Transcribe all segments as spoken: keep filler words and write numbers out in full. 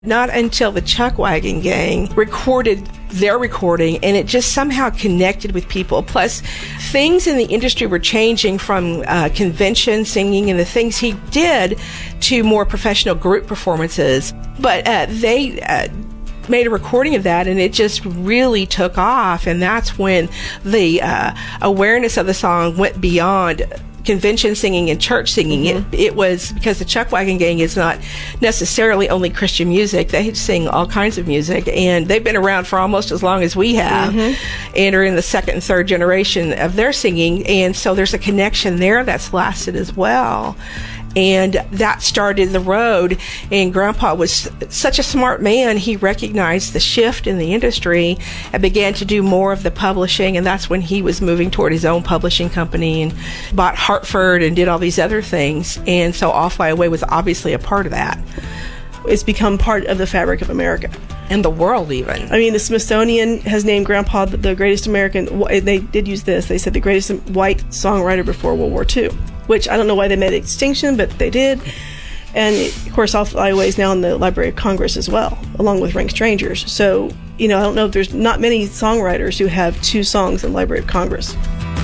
Not until the Chuck Wagon Gang recorded their recording, and it just somehow connected with people. Plus, things in the industry were changing from uh, convention singing and the things he did to more professional group performances. But uh, they uh, made a recording of that, and it just really took off. And that's when the uh, awareness of the song went beyond convention singing and church singing. Mm-hmm. It, it was because the Chuck Wagon Gang is not necessarily only Christian music. They sing all kinds of music, and they've been around for almost as long as we have, mm-hmm. and are in the second and third generation of their singing. And so there's a connection there that's lasted as well. And that started the road. And Grandpa was such a smart man. He recognized the shift in the industry and began to do more of the publishing. And that's when he was moving toward his own publishing company and bought Hartford and did all these other things. And so I'll Fly Away was obviously a part of that. It's become part of the fabric of America. And the world, even. I mean, the Smithsonian has named Grandpa the greatest American. They did use this. They said the greatest white songwriter before World War Two, which I don't know why they made extinction, but they did. And, of course, I'll Fly Away is now in the Library of Congress as well, along with Rank Strangers. So, you know, I don't know if there's not many songwriters who have two songs in the Library of Congress.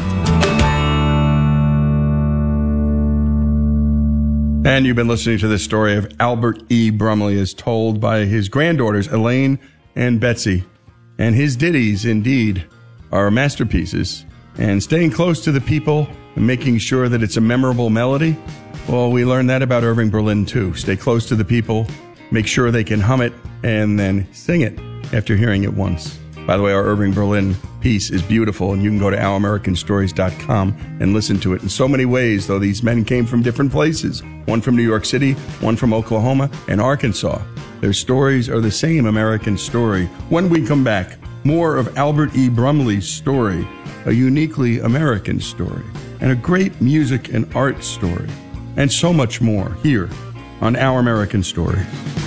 And you've been listening to the story of Albert E. Brumley as told by his granddaughters, Elaine and Betsy. And his ditties, indeed, are masterpieces. And staying close to the people and making sure that it's a memorable melody, well, we learned that about Irving Berlin, too. Stay close to the people, make sure they can hum it, and then sing it after hearing it once. By the way, our Irving Berlin piece is beautiful, and you can go to our american stories dot com and listen to it in so many ways, though these men came from different places. One from New York City, one from Oklahoma, and Arkansas. Their stories are the same American story. When we come back, more of Albert E. Brumley's story, a uniquely American story, and a great music and art story, and so much more here on Our American Stories.